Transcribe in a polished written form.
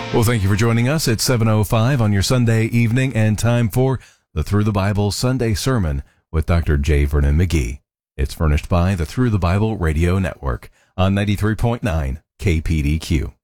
Well, thank you for joining us at 7:05 on your Sunday evening, and time for the Through the Bible Sunday Sermon with Dr. J. Vernon McGee. It's furnished by the Through the Bible Radio Network on 93.9 KPDQ.